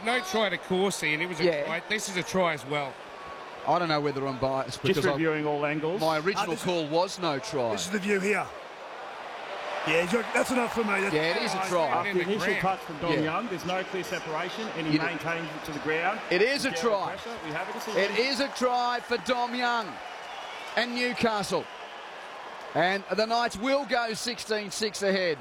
no try to Corsi, and it was a try. This is a try as well. I don't know whether I'm biased because just reviewing all angles. My original call was no try. This is the view here. Yeah, that's enough for me. It is a try. After the initial touch from Dom Young, there's no clear separation, and he maintains it to the ground. It is a try. We have a decision. It is a try for Dom Young and Newcastle. And the Knights will go 16-6 ahead.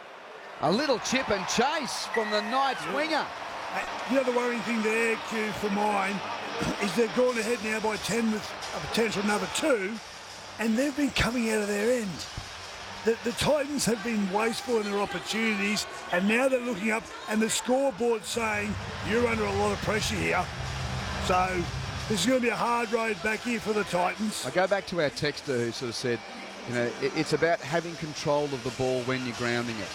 A little chip and chase from the Knights winger. The other worrying thing there, Q, for mine, is they've gone ahead now by 10 with a potential another 2, and they've been coming out of their end. The Titans have been wasteful in their opportunities, and now they're looking up, and the scoreboard saying, you're under a lot of pressure here. So this is going to be a hard road back here for the Titans. I go back to our texter who sort of said, you know, it's about having control of the ball when you're grounding it.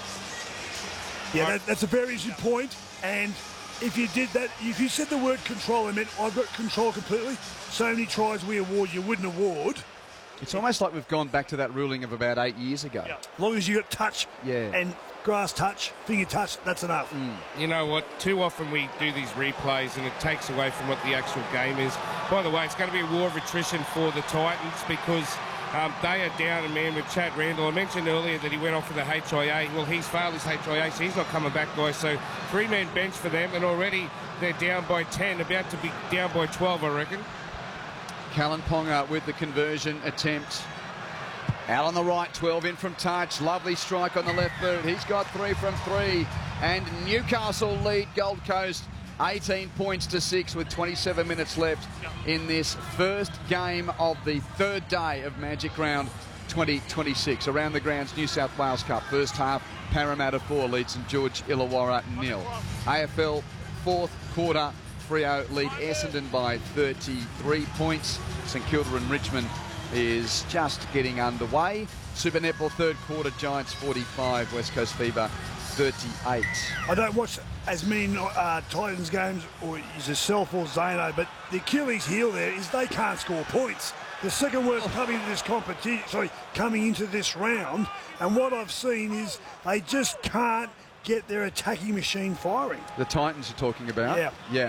Yeah, that's a very interesting point, and if you did that, if you said the word control, I meant I've got control completely. So many tries we award you wouldn't award. It's almost like we've gone back to that ruling of about 8 years ago. Yeah. As long as you got touch and grass touch, finger touch, that's enough. You know what? Too often we do these replays and it takes away from what the actual game is. By the way, it's going to be a war of attrition for the Titans because they are down a man with Chad Randall. I mentioned earlier that he went off with the HIA. Well, he's failed his HIA, so he's not coming back, guys. So 3-man bench for them, and already they're down by 10, about to be down by 12, I reckon. Callan Ponga with the conversion attempt. Out on the right, 12 in from touch. Lovely strike on the left boot. He's got 3 from 3. And Newcastle lead Gold Coast 18 points to 6 with 27 minutes left in this first game of the third day of Magic Round 2026. Around the grounds, New South Wales Cup. First half, Parramatta 4 lead St George Illawarra 0. AFL fourth quarter, Freo lead Essendon by 33 points. St Kilda and Richmond is just getting underway. Super Netball third quarter, Giants 45, West Coast Fever 38. I don't watch as many Titans games, or is yourself or Zano, but the Achilles heel there is they can't score points. The second worst coming into this competition, coming into this round, and what I've seen is they just can't get their attacking machine firing. The Titans you're talking about? Yeah.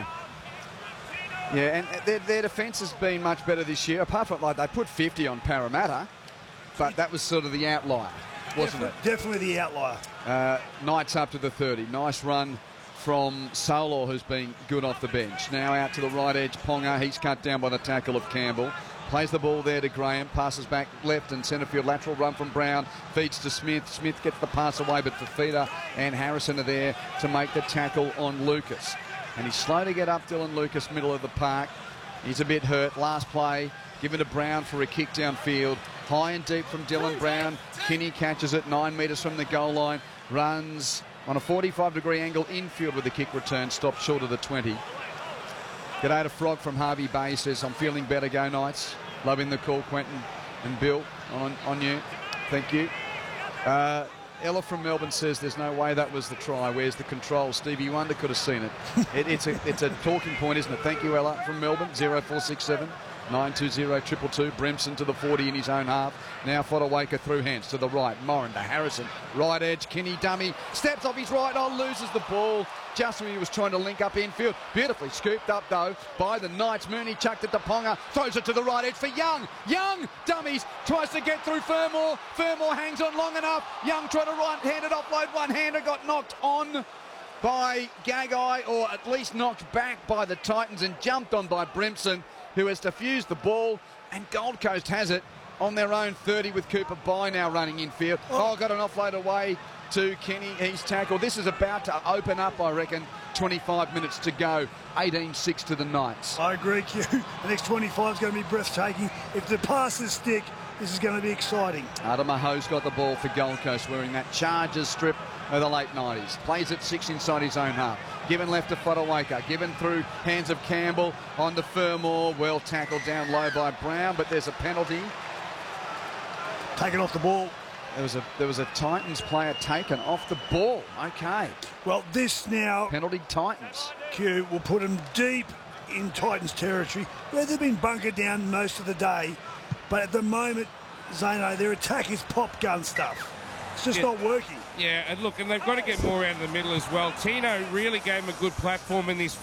Yeah, and their defence has been much better this year, apart from, like, they put 50 on Parramatta, but that was sort of the outlier, wasn't it? Definitely the outlier. Knights up to the 30. Nice run from Solor, who's been good off the bench. Now out to the right edge, Ponga. He's cut down by the tackle of Campbell. Plays the ball there to Graham. Passes back left and centre field. Lateral run from Brown. Feeds to Smith. Smith gets the pass away, but Fafita and Harrison are there to make the tackle on Lucas. And he's slow to get up, Dylan Lucas, middle of the park. He's a bit hurt. Last play, given to Brown for a kick downfield. High and deep from Dylan Brown. Kinney catches it 9 metres from the goal line. Runs on a 45-degree angle infield with the kick return. Stopped short of the 20. G'day to Frog from Harvey Bay. Says, I'm feeling better, go Knights. Loving the call, Quentin and Bill, on you. Thank you. Ella from Melbourne says there's no way that was the try. Where's the control? Stevie Wonder could have seen it. It's a talking point, isn't it? Thank you, Ella from Melbourne. 0467 920 222. Bremson to the 40 in his own half. Now Fodawaker through hands to the right. Moran to Harrison. Right edge. Kinney dummy. Steps off his right on. Loses the ball. Just when he was trying to link up infield. Beautifully scooped up, though, by the Knights. Mooney chucked it to Ponga. Throws it to the right edge for Young. Young dummies. Tries to get through Fermor. Fermor hangs on long enough. Young tried to right-handed offload. One-hander got knocked on by Gagai, or at least knocked back by the Titans and jumped on by Brimson, who has defused the ball. And Gold Coast has it on their own 30 with Cooper Bye now running infield. Got an offload away to Kenny. He's tackled. This is about to open up, I reckon. 25 minutes to go. 18-6 to the Knights. I agree, Q. The next 25 is going to be breathtaking. If the passes stick, this is going to be exciting. Adama Ho's got the ball for Gold Coast, wearing that Chargers strip of the late 90s. Plays it 6 inside his own half. Given left to Fodawaker. Given through hands of Campbell on to Fermor. Well tackled down low by Brown, but there's a penalty. Taken off the ball. There was a Titans player taken off the ball. Okay. Well, this now... Penalty Titans. Q will put them deep in Titans territory, where they've been bunkered down most of the day. But at the moment, Zano, their attack is pop gun stuff. It's just not working. Yeah, and look, and they've got to get more out of the middle as well. Tino really gave him a good platform in this